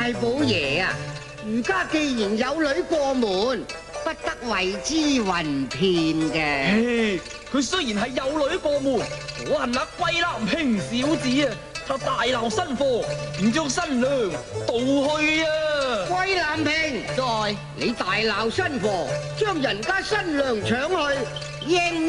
大寶爺啊，儒家既然有女過門，不得為之雲騙嘅。 佢雖然係有女過門，可恨那桂南平小子啊！他大鬧新貨，便將新娘盜去啊！ 桂南平， 在你大鬧新貨，將人家新娘搶去，應